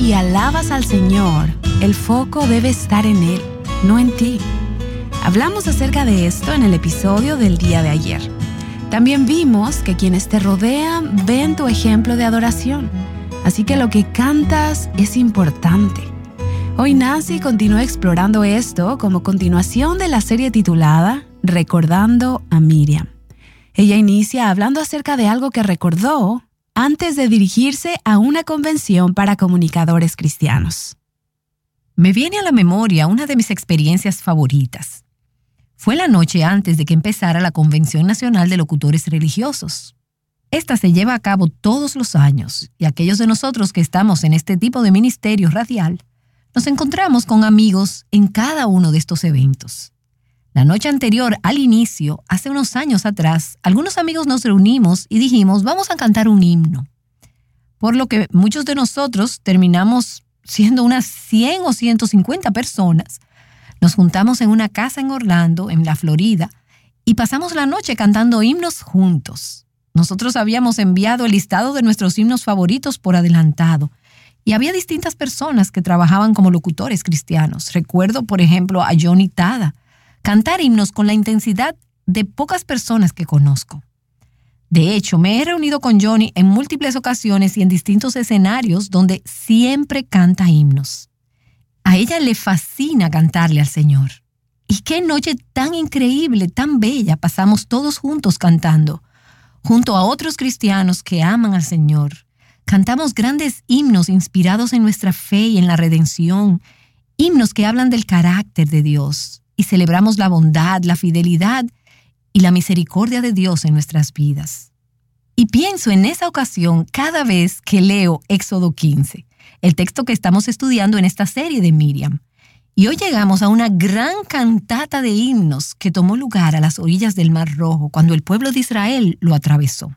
y alabas al Señor, el foco debe estar en Él, no en ti. Hablamos acerca de esto en el episodio del día de ayer. También vimos que quienes te rodean ven tu ejemplo de adoración, así que lo que cantas es importante. Hoy Nancy continúa explorando esto como continuación de la serie titulada Recordando a Miriam. Ella inicia hablando acerca de algo que recordó antes de dirigirse a una convención para comunicadores cristianos. Me viene a la memoria una de mis experiencias favoritas. Fue la noche antes de que empezara la Convención Nacional de Locutores Religiosos. Esta se lleva a cabo todos los años y aquellos de nosotros que estamos en este tipo de ministerio radial nos encontramos con amigos en cada uno de estos eventos. La noche anterior al inicio, hace unos años atrás, algunos amigos nos reunimos y dijimos, vamos a cantar un himno. Por lo que muchos de nosotros terminamos siendo unas 100 o 150 personas. Nos juntamos en una casa en Orlando, en la Florida, y pasamos la noche cantando himnos juntos. Nosotros habíamos enviado el listado de nuestros himnos favoritos por adelantado, y había distintas personas que trabajaban como locutores cristianos. Recuerdo, por ejemplo, a Johnny Tada, cantar himnos con la intensidad de pocas personas que conozco. De hecho, me he reunido con Johnny en múltiples ocasiones y en distintos escenarios donde siempre canta himnos. A ella le fascina cantarle al Señor. Y qué noche tan increíble, tan bella pasamos todos juntos cantando. Junto a otros cristianos que aman al Señor, cantamos grandes himnos inspirados en nuestra fe y en la redención, himnos que hablan del carácter de Dios, y celebramos la bondad, la fidelidad y la misericordia de Dios en nuestras vidas. Y pienso en esa ocasión cada vez que leo Éxodo 15, el texto que estamos estudiando en esta serie de Miriam. Y hoy llegamos a una gran cantata de himnos que tomó lugar a las orillas del Mar Rojo cuando el pueblo de Israel lo atravesó.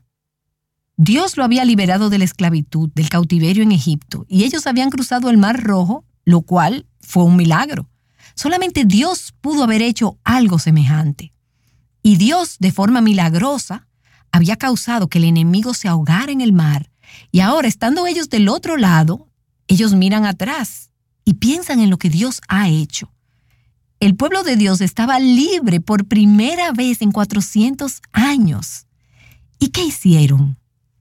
Dios lo había liberado de la esclavitud, del cautiverio en Egipto, y ellos habían cruzado el Mar Rojo, lo cual fue un milagro. Solamente Dios pudo haber hecho algo semejante. Y Dios, de forma milagrosa, había causado que el enemigo se ahogara en el mar. Y ahora, estando ellos del otro lado, ellos miran atrás y piensan en lo que Dios ha hecho. El pueblo de Dios estaba libre por primera vez en 400 años. ¿Y qué hicieron?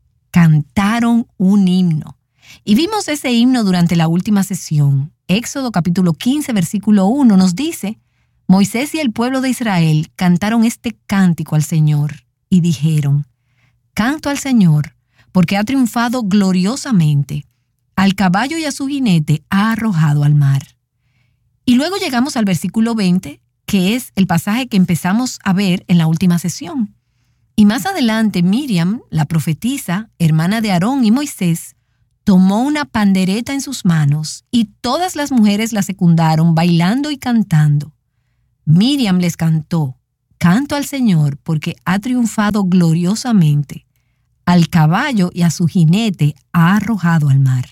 Cantaron un himno. Y vimos ese himno durante la última sesión. Éxodo capítulo 15, versículo 1 nos dice, Moisés y el pueblo de Israel cantaron este cántico al Señor y dijeron, canto al Señor porque ha triunfado gloriosamente. Al caballo y a su jinete ha arrojado al mar. Y luego llegamos al versículo 20, que es el pasaje que empezamos a ver en la última sesión. Y más adelante Miriam, la profetisa, hermana de Aarón y Moisés, tomó una pandereta en sus manos y todas las mujeres la secundaron bailando y cantando. Miriam les cantó, canto al Señor porque ha triunfado gloriosamente. Al caballo y a su jinete ha arrojado al mar.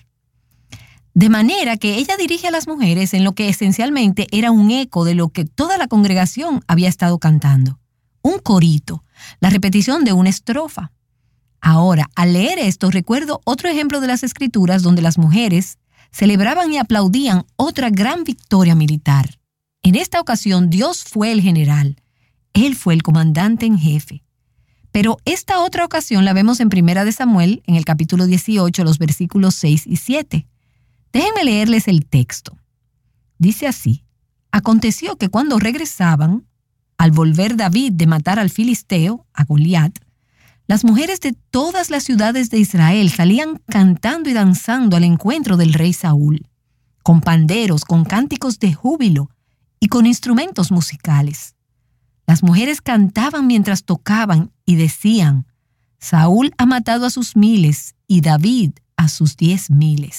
De manera que ella dirige a las mujeres en lo que esencialmente era un eco de lo que toda la congregación había estado cantando. Un corito, la repetición de una estrofa. Ahora, al leer esto, recuerdo otro ejemplo de las Escrituras donde las mujeres celebraban y aplaudían otra gran victoria militar. En esta ocasión, Dios fue el general. Él fue el comandante en jefe. Pero esta otra ocasión la vemos en 1 Samuel, en el capítulo 18, los versículos 6 y 7. Déjenme leerles el texto. Dice así, aconteció que cuando regresaban, al volver David de matar al filisteo, a Goliat, las mujeres de todas las ciudades de Israel salían cantando y danzando al encuentro del rey Saúl, con panderos, con cánticos de júbilo y con instrumentos musicales. Las mujeres cantaban mientras tocaban y decían, Saúl ha matado a sus 1000 y David a sus 10,000.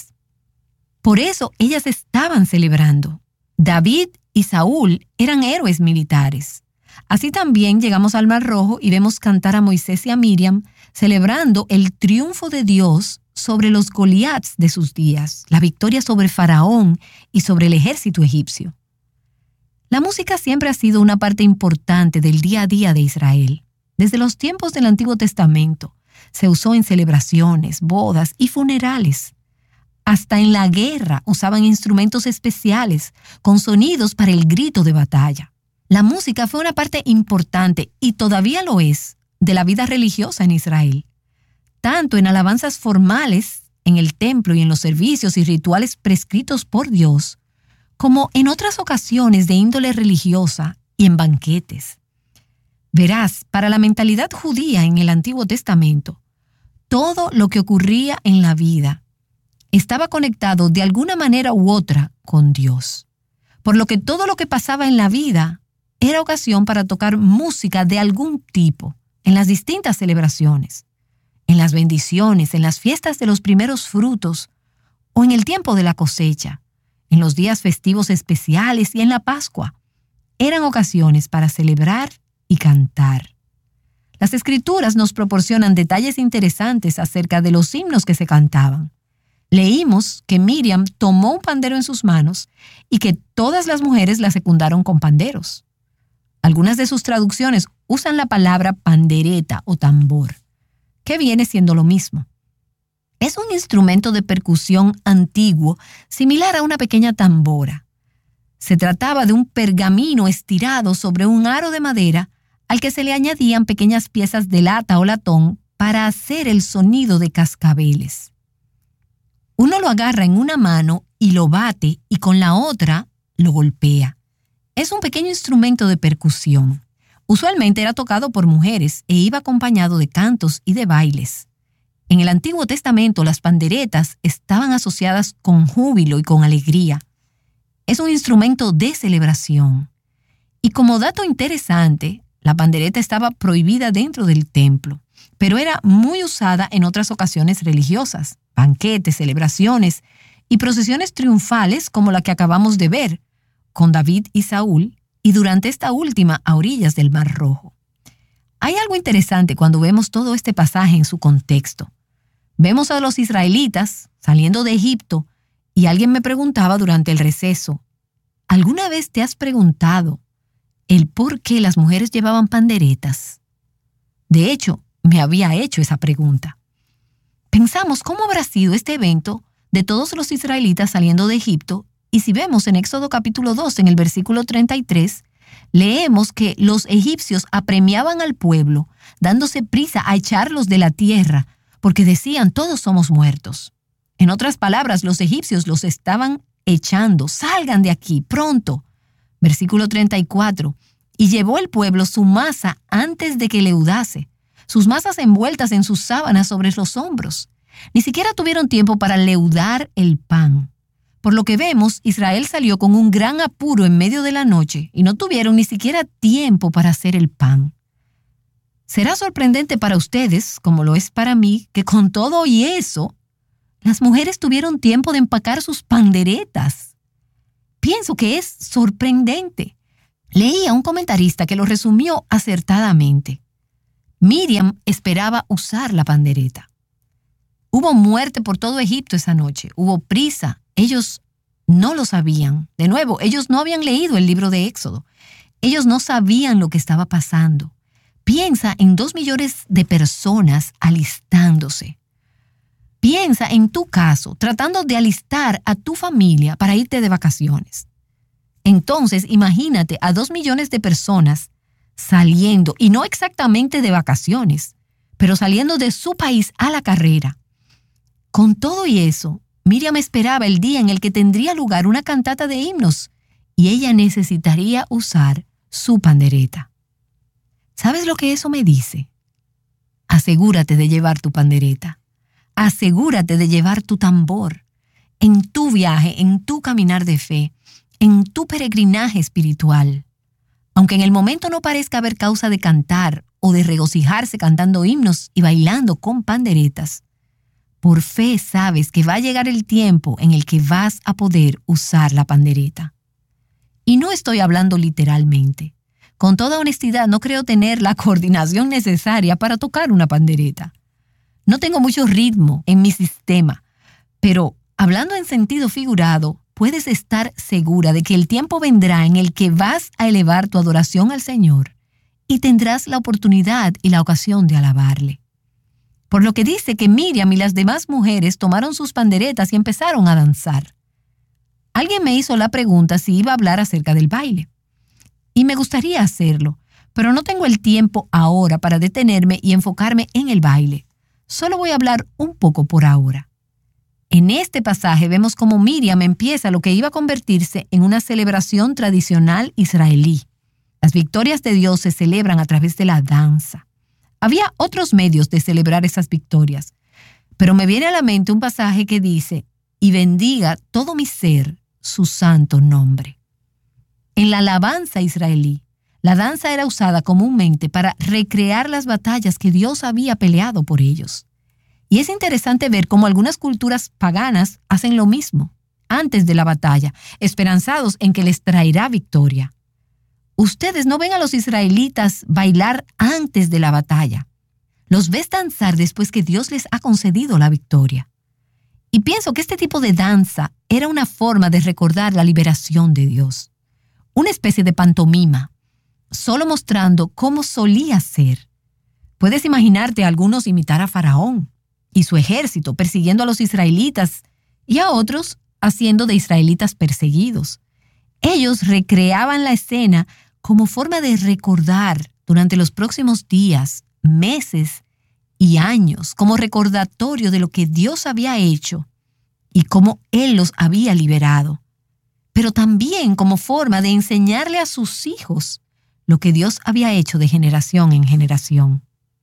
Por eso ellas estaban celebrando. David y Saúl eran héroes militares. Así también llegamos al Mar Rojo y vemos cantar a Moisés y a Miriam celebrando el triunfo de Dios sobre los Goliats de sus días, la victoria sobre Faraón y sobre el ejército egipcio. La música siempre ha sido una parte importante del día a día de Israel. Desde los tiempos del Antiguo Testamento se usó en celebraciones, bodas y funerales. Hasta en la guerra usaban instrumentos especiales con sonidos para el grito de batalla. La música fue una parte importante, y todavía lo es, de la vida religiosa en Israel. Tanto en alabanzas formales, en el templo y en los servicios y rituales prescritos por Dios, como en otras ocasiones de índole religiosa y en banquetes. Verás, para la mentalidad judía en el Antiguo Testamento, todo lo que ocurría en la vida estaba conectado de alguna manera u otra con Dios. Por lo que todo lo que pasaba en la vida era ocasión para tocar música de algún tipo en las distintas celebraciones, en las bendiciones, en las fiestas de los primeros frutos o en el tiempo de la cosecha, en los días festivos especiales y en la Pascua. Eran ocasiones para celebrar y cantar. Las Escrituras nos proporcionan detalles interesantes acerca de los himnos que se cantaban. Leímos que Miriam tomó un pandero en sus manos y que todas las mujeres la secundaron con panderos. Algunas de sus traducciones usan la palabra pandereta o tambor, que viene siendo lo mismo. Es un instrumento de percusión antiguo, similar a una pequeña tambora. Se trataba de un pergamino estirado sobre un aro de madera al que se le añadían pequeñas piezas de lata o latón para hacer el sonido de cascabeles. Uno lo agarra en una mano y lo bate, y con la otra lo golpea. Es un pequeño instrumento de percusión. Usualmente era tocado por mujeres e iba acompañado de cantos y de bailes. En el Antiguo Testamento, las panderetas estaban asociadas con júbilo y con alegría. Es un instrumento de celebración. Y como dato interesante, la pandereta estaba prohibida dentro del templo, pero era muy usada en otras ocasiones religiosas, banquetes, celebraciones y procesiones triunfales como la que acabamos de ver, con David y Saúl, y durante esta última a orillas del Mar Rojo. Hay algo interesante cuando vemos todo este pasaje en su contexto. Vemos a los israelitas saliendo de Egipto, y alguien me preguntaba durante el receso, ¿alguna vez te has preguntado el por qué las mujeres llevaban panderetas? De hecho, me había hecho esa pregunta. Pensamos cómo habrá sido este evento de todos los israelitas saliendo de Egipto, y si vemos en Éxodo capítulo 2, en el versículo 33, leemos que los egipcios apremiaban al pueblo, dándose prisa a echarlos de la tierra, porque decían, todos somos muertos. En otras palabras, los egipcios los estaban echando, salgan de aquí, pronto. Versículo 34, y llevó el pueblo su masa antes de que leudase, sus masas envueltas en sus sábanas sobre los hombros. Ni siquiera tuvieron tiempo para leudar el pan. Por lo que vemos, Israel salió con un gran apuro en medio de la noche y no tuvieron ni siquiera tiempo para hacer el pan. Será sorprendente para ustedes, como lo es para mí, que con todo y eso, las mujeres tuvieron tiempo de empacar sus panderetas. Pienso que es sorprendente. Leí a un comentarista que lo resumió acertadamente. Miriam esperaba usar la pandereta. Hubo muerte por todo Egipto esa noche, hubo prisa. Ellos no lo sabían. De nuevo, ellos no habían leído el libro de Éxodo. Ellos no sabían lo que estaba pasando. Piensa en 2 millones de personas alistándose. Piensa en tu caso, tratando de alistar a tu familia para irte de vacaciones. Entonces, imagínate a 2 millones de personas saliendo, y no exactamente de vacaciones, pero saliendo de su país a la carrera. Con todo y eso, Miriam esperaba el día en el que tendría lugar una cantata de himnos y ella necesitaría usar su pandereta. ¿Sabes lo que eso me dice? Asegúrate de llevar tu pandereta. Asegúrate de llevar tu tambor en tu viaje, en tu caminar de fe, en tu peregrinaje espiritual. Aunque en el momento no parezca haber causa de cantar o de regocijarse cantando himnos y bailando con panderetas, por fe sabes que va a llegar el tiempo en el que vas a poder usar la pandereta. Y no estoy hablando literalmente. Con toda honestidad, no creo tener la coordinación necesaria para tocar una pandereta. No tengo mucho ritmo en mi sistema, pero hablando en sentido figurado, puedes estar segura de que el tiempo vendrá en el que vas a elevar tu adoración al Señor y tendrás la oportunidad y la ocasión de alabarle. por lo que dice que Miriam y las demás mujeres tomaron sus panderetas y empezaron a danzar. Alguien me hizo la pregunta si iba a hablar acerca del baile. Y me gustaría hacerlo, pero no tengo el tiempo ahora para detenerme y enfocarme en el baile. Solo voy a hablar un poco por ahora. En este pasaje vemos cómo Miriam empieza lo que iba a convertirse en una celebración tradicional israelí. Las victorias de Dios se celebran a través de la danza. Había otros medios de celebrar esas victorias, pero me viene a la mente un pasaje que dice: «Y bendiga todo mi ser su santo nombre». En la alabanza israelí, la danza era usada comúnmente para recrear las batallas que Dios había peleado por ellos. Y es interesante ver cómo algunas culturas paganas hacen lo mismo antes de la batalla, esperanzados en que les traerá victoria. Ustedes no ven a los israelitas bailar antes de la batalla. Los ves danzar después que Dios les ha concedido la victoria. Y pienso que este tipo de danza era una forma de recordar la liberación de Dios. Una especie de pantomima, solo mostrando cómo solía ser. Puedes imaginarte a algunos imitar a Faraón y su ejército persiguiendo a los israelitas y a otros haciendo de israelitas perseguidos. Ellos recreaban la escena como forma de recordar durante los próximos días, meses y años, como recordatorio de lo que Dios había hecho y cómo Él los había liberado, pero también como forma de enseñarle a sus hijos lo que Dios había hecho de generación en generación.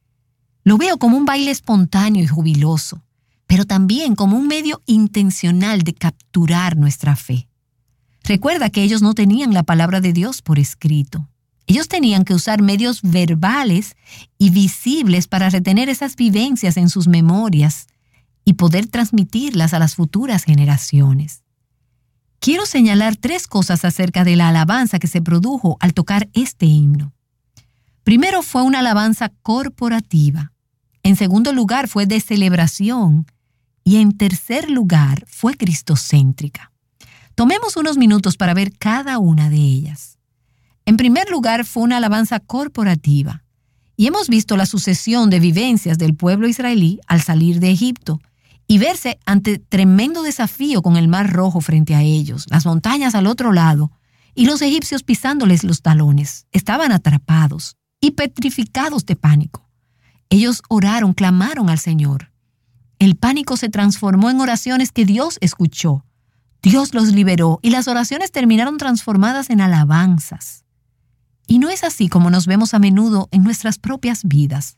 Lo veo como un baile espontáneo y jubiloso, pero también como un medio intencional de capturar nuestra fe. Recuerda que ellos no tenían la palabra de Dios por escrito. Ellos tenían que usar medios verbales y visibles para retener esas vivencias en sus memorias y poder transmitirlas a las futuras generaciones. Quiero señalar 3 cosas acerca de la alabanza que se produjo al tocar este himno. Primero, fue una alabanza corporativa. En segundo lugar, fue de celebración. Y en tercer lugar, fue cristocéntrica. Tomemos unos minutos para ver cada una de ellas. En primer lugar, fue una alabanza corporativa. Y hemos visto la sucesión de vivencias del pueblo israelí al salir de Egipto y verse ante tremendo desafío con el Mar Rojo frente a ellos, las montañas al otro lado y los egipcios pisándoles los talones. Estaban atrapados y petrificados de pánico. Ellos oraron, clamaron al Señor. El pánico se transformó en oraciones que Dios escuchó. Dios los liberó y las oraciones terminaron transformadas en alabanzas. Y no es así como nos vemos a menudo en nuestras propias vidas.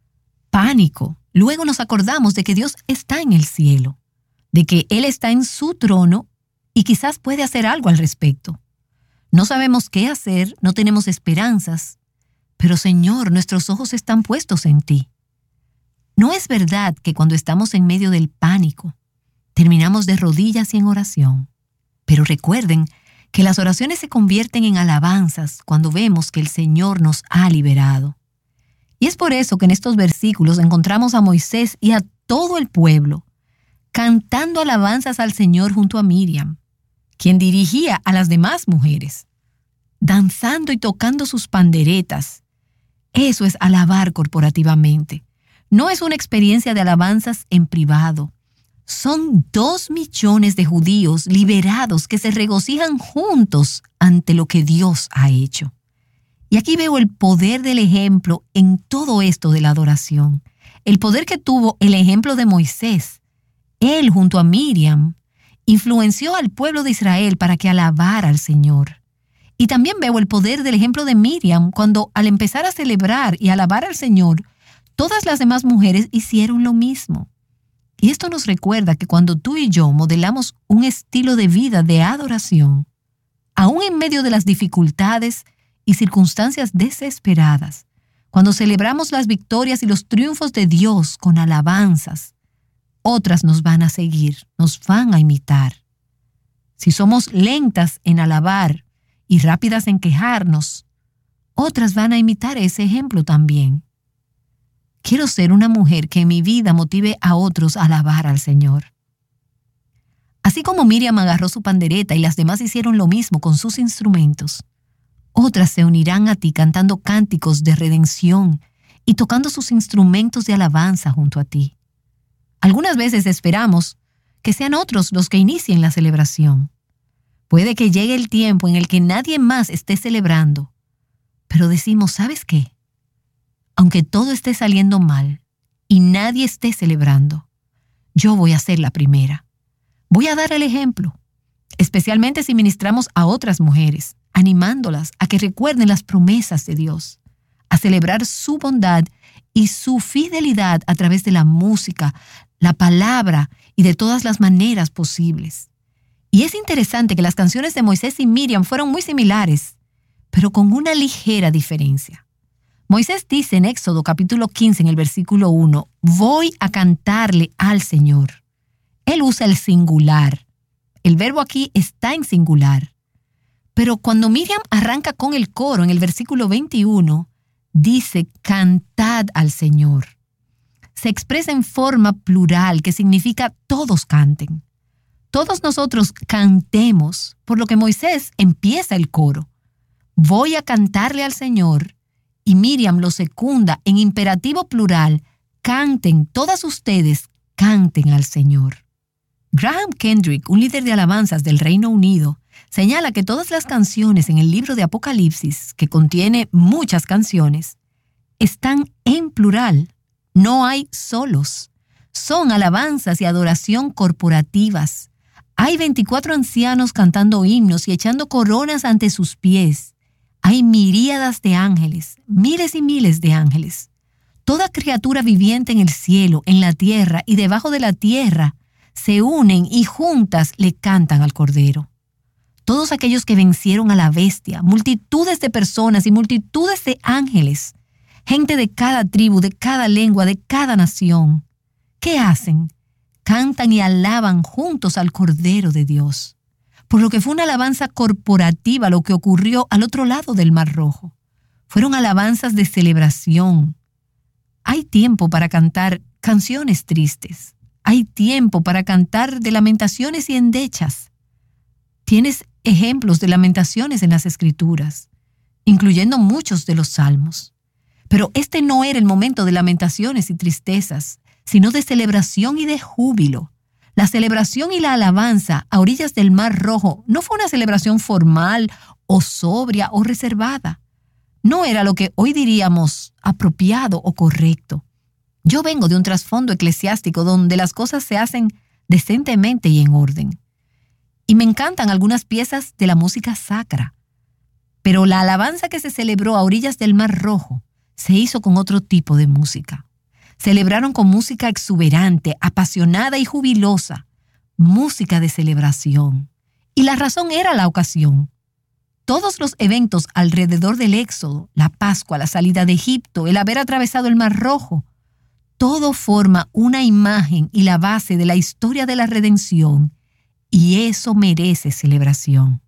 Pánico. Luego nos acordamos de que Dios está en el cielo, de que Él está en su trono y quizás puede hacer algo al respecto. No sabemos qué hacer, no tenemos esperanzas, pero Señor, nuestros ojos están puestos en ti. ¿No es verdad que cuando estamos en medio del pánico, terminamos de rodillas y en oración? Pero recuerden que las oraciones se convierten en alabanzas cuando vemos que el Señor nos ha liberado. Y es por eso que en estos versículos encontramos a Moisés y a todo el pueblo cantando alabanzas al Señor junto a Miriam, quien dirigía a las demás mujeres, danzando y tocando sus panderetas. Eso es alabar corporativamente. No es una experiencia de alabanzas en privado. Son 2 millones de judíos liberados que se regocijan juntos ante lo que Dios ha hecho. Y aquí veo el poder del ejemplo en todo esto de la adoración. El poder que tuvo el ejemplo de Moisés. Él, junto a Miriam, influenció al pueblo de Israel para que alabara al Señor. Y también veo el poder del ejemplo de Miriam cuando, al empezar a celebrar y alabar al Señor, todas las demás mujeres hicieron lo mismo. Y esto nos recuerda que cuando tú y yo modelamos un estilo de vida de adoración, aún en medio de las dificultades y circunstancias desesperadas, cuando celebramos las victorias y los triunfos de Dios con alabanzas, otras nos van a seguir, nos van a imitar. Si somos lentas en alabar y rápidas en quejarnos, otras van a imitar ese ejemplo también. Quiero ser una mujer que en mi vida motive a otros a alabar al Señor. Así como Miriam agarró su pandereta y las demás hicieron lo mismo con sus instrumentos, otras se unirán a ti cantando cánticos de redención y tocando sus instrumentos de alabanza junto a ti. Algunas veces esperamos que sean otros los que inicien la celebración. Puede que llegue el tiempo en el que nadie más esté celebrando, pero decimos, ¿sabes qué? Aunque todo esté saliendo mal y nadie esté celebrando, yo voy a ser la primera. Voy a dar el ejemplo, especialmente si ministramos a otras mujeres, animándolas a que recuerden las promesas de Dios, a celebrar su bondad y su fidelidad a través de la música, la palabra y de todas las maneras posibles. Y es interesante que las canciones de Moisés y Miriam fueron muy similares, pero con una ligera diferencia. Moisés dice en Éxodo capítulo 15 en el versículo 1, voy a cantarle al Señor. Él usa el singular. El verbo aquí está en singular. Pero cuando Miriam arranca con el coro en el versículo 21, dice cantad al Señor. Se expresa en forma plural, que significa todos canten. Todos nosotros cantemos, por lo que Moisés empieza el coro. Voy a cantarle al Señor, y Miriam lo secunda en imperativo plural, canten, todas ustedes canten al Señor. Graham Kendrick, un líder de alabanzas del Reino Unido, señala que todas las canciones en el libro de Apocalipsis, que contiene muchas canciones, están en plural. No hay solos. Son alabanzas y adoración corporativas. Hay 24 ancianos cantando himnos y echando coronas ante sus pies. Hay miríadas de ángeles, miles y miles de ángeles. Toda criatura viviente en el cielo, en la tierra y debajo de la tierra se unen y juntas le cantan al Cordero. Todos aquellos que vencieron a la bestia, multitudes de personas y multitudes de ángeles, gente de cada tribu, de cada lengua, de cada nación. ¿Qué hacen? Cantan y alaban juntos al Cordero de Dios. Por lo que fue una alabanza corporativa lo que ocurrió al otro lado del Mar Rojo. Fueron alabanzas de celebración. Hay tiempo para cantar canciones tristes. Hay tiempo para cantar de lamentaciones y endechas. Tienes ejemplos de lamentaciones en las Escrituras, incluyendo muchos de los salmos. Pero este no era el momento de lamentaciones y tristezas, sino de celebración y de júbilo. La celebración y la alabanza a orillas del Mar Rojo no fue una celebración formal o sobria o reservada. No era lo que hoy diríamos apropiado o correcto. Yo vengo de un trasfondo eclesiástico donde las cosas se hacen decentemente y en orden. Y me encantan algunas piezas de la música sacra. Pero la alabanza que se celebró a orillas del Mar Rojo se hizo con otro tipo de música. Celebraron con música exuberante, apasionada y jubilosa, música de celebración. Y la razón era la ocasión. Todos los eventos alrededor del Éxodo, la Pascua, la salida de Egipto, el haber atravesado el Mar Rojo, todo forma una imagen y la base de la historia de la redención, y eso merece celebración.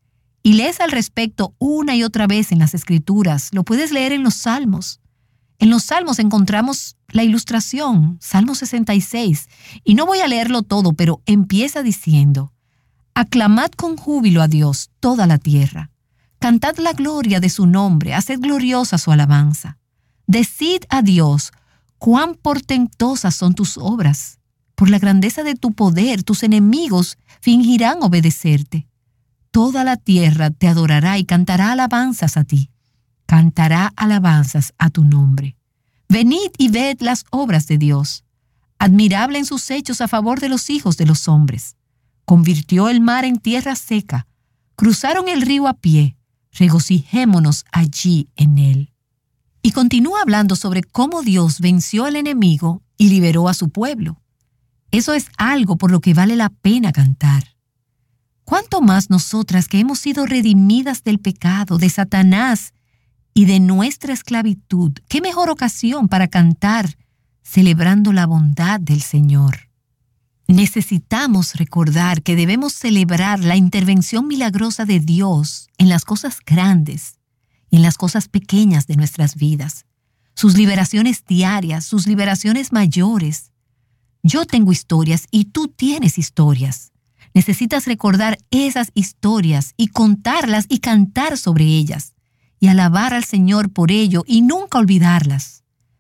Y lees al respecto una y otra vez en las Escrituras, lo puedes leer en los Salmos. En los Salmos encontramos la ilustración, Salmo 66, y no voy a leerlo todo, pero empieza diciendo, aclamad con júbilo a Dios toda la tierra, cantad la gloria de su nombre, haced gloriosa su alabanza. Decid a Dios, cuán portentosas son tus obras. Por la grandeza de tu poder, tus enemigos fingirán obedecerte. Toda la tierra te adorará y cantará alabanzas a ti. Cantará alabanzas a tu nombre. Venid y ved las obras de Dios. Admirable en sus hechos a favor de los hijos de los hombres. Convirtió el mar en tierra seca. Cruzaron el río a pie. Regocijémonos allí en él. Y continúa hablando sobre cómo Dios venció al enemigo y liberó a su pueblo. Eso es algo por lo que vale la pena cantar. ¿Cuánto más nosotras que hemos sido redimidas del pecado, de Satanás y de nuestra esclavitud? ¿Qué mejor ocasión para cantar celebrando la bondad del Señor? Necesitamos recordar que debemos celebrar la intervención milagrosa de Dios en las cosas grandes y en las cosas pequeñas de nuestras vidas, sus liberaciones diarias, sus liberaciones mayores. Yo tengo historias y tú tienes historias. Necesitas recordar esas historias y contarlas y cantar sobre ellas y alabar al Señor por ello y nunca olvidarlas.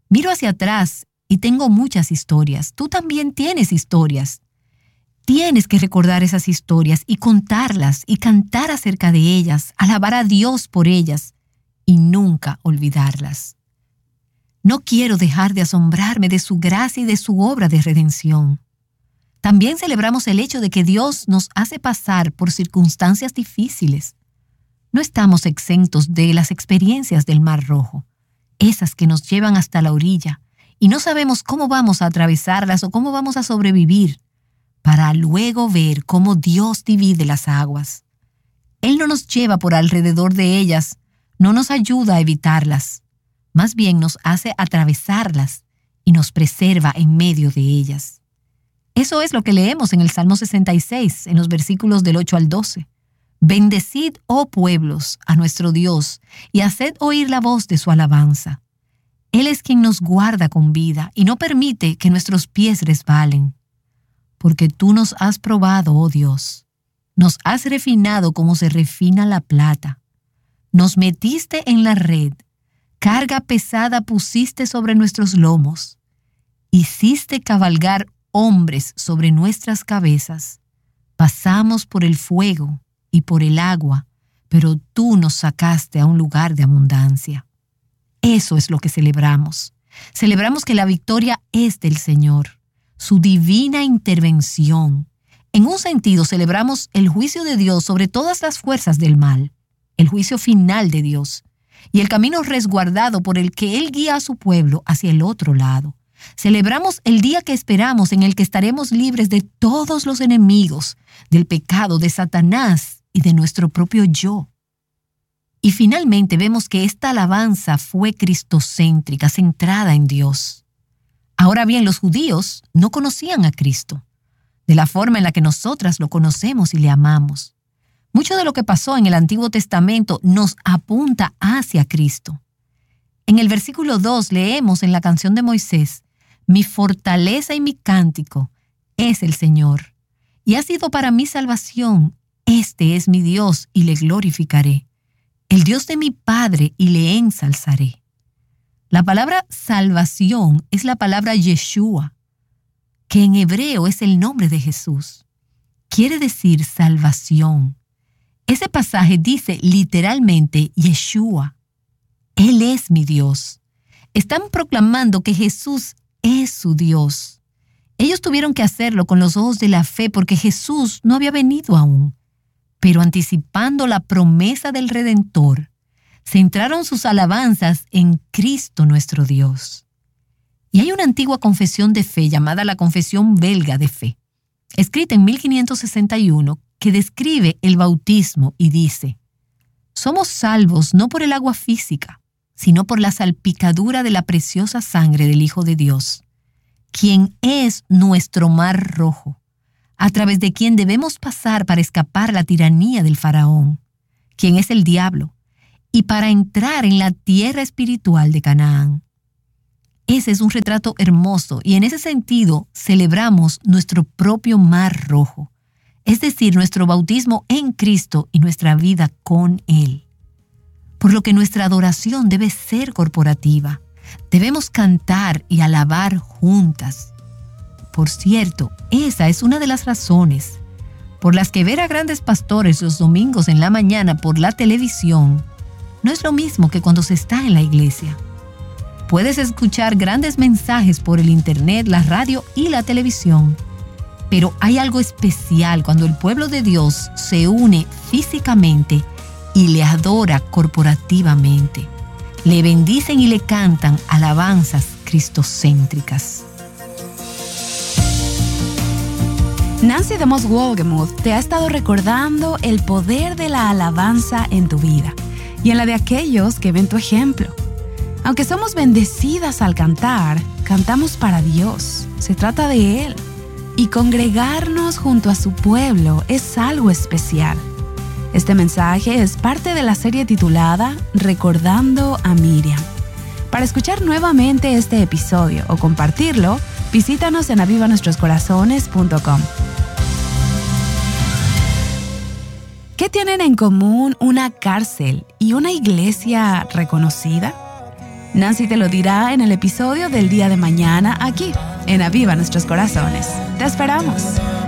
Miro hacia atrás y tengo muchas historias. Tú también tienes historias. Tienes que recordar esas historias y contarlas y cantar acerca de ellas, alabar a Dios por ellas y nunca olvidarlas. No quiero dejar de asombrarme de su gracia y de su obra de redención. También celebramos el hecho de que Dios nos hace pasar por circunstancias difíciles. No estamos exentos de las experiencias del Mar Rojo, esas que nos llevan hasta la orilla, y no sabemos cómo vamos a atravesarlas o cómo vamos a sobrevivir, para luego ver cómo Dios divide las aguas. Él no nos lleva por alrededor de ellas, no nos ayuda a evitarlas, más bien nos hace atravesarlas y nos preserva en medio de ellas. Eso es lo que leemos en el Salmo 66, en los versículos del 8 al 12. Bendecid, oh pueblos, a nuestro Dios, y haced oír la voz de su alabanza. Él es quien nos guarda con vida y no permite que nuestros pies resbalen. Porque tú nos has probado, oh Dios. Nos has refinado como se refina la plata. Nos metiste en la red. Carga pesada pusiste sobre nuestros lomos. Hiciste cabalgar hombres sobre nuestras cabezas. Pasamos por el fuego y por el agua, pero tú nos sacaste a un lugar de abundancia. Eso es lo que celebramos. Celebramos que la victoria es del Señor, su divina intervención. En un sentido, celebramos el juicio de Dios sobre todas las fuerzas del mal, el juicio final de Dios, y el camino resguardado por el que Él guía a su pueblo hacia el otro lado. Celebramos el día que esperamos en el que estaremos libres de todos los enemigos, del pecado, de Satanás y de nuestro propio yo. Y finalmente vemos que esta alabanza fue cristocéntrica, centrada en Dios. Ahora bien, los judíos no conocían a Cristo de la forma en la que nosotras lo conocemos y le amamos. Mucho de lo que pasó en el Antiguo Testamento nos apunta hacia Cristo. En el versículo 2 leemos en la canción de Moisés: mi fortaleza y mi cántico es el Señor, y ha sido para mi salvación. Este es mi Dios y le glorificaré, el Dios de mi Padre y le ensalzaré. La palabra salvación es la palabra Yeshua, que en hebreo es el nombre de Jesús. Quiere decir salvación. Ese pasaje dice literalmente Yeshua. Él es mi Dios. Están proclamando que Jesús es su Dios. Ellos tuvieron que hacerlo con los ojos de la fe porque Jesús no había venido aún. Pero anticipando la promesa del Redentor, centraron sus alabanzas en Cristo nuestro Dios. Y hay una antigua confesión de fe llamada la Confesión Belga de Fe, escrita en 1561, que describe el bautismo y dice: somos salvos no por el agua física, sino por la salpicadura de la preciosa sangre del Hijo de Dios, quien es nuestro mar rojo, a través de quien debemos pasar para escapar la tiranía del faraón, quien es el diablo, y para entrar en la tierra espiritual de Canaán. Ese es un retrato hermoso y en ese sentido celebramos nuestro propio mar rojo, es decir, nuestro bautismo en Cristo y nuestra vida con Él. Por lo que nuestra adoración debe ser corporativa. Debemos cantar y alabar juntas. Por cierto, esa es una de las razones por las que ver a grandes pastores los domingos en la mañana por la televisión no es lo mismo que cuando se está en la iglesia. Puedes escuchar grandes mensajes por el internet, la radio y la televisión, pero hay algo especial cuando el pueblo de Dios se une físicamente y le adora corporativamente. Le bendicen y le cantan alabanzas cristocéntricas. Nancy DeMoss Wolgemuth te ha estado recordando el poder de la alabanza en tu vida y en la de aquellos que ven tu ejemplo. Aunque somos bendecidas al cantar, cantamos para Dios. Se trata de Él. Y congregarnos junto a su pueblo es algo especial. Este mensaje es parte de la serie titulada Recordando a Miriam. Para escuchar nuevamente este episodio o compartirlo, visítanos en avivanuestroscorazones.com. ¿Qué tienen en común una cárcel y una iglesia reconocida? Nancy te lo dirá en el episodio del día de mañana aquí, en Aviva Nuestros Corazones. ¡Te esperamos!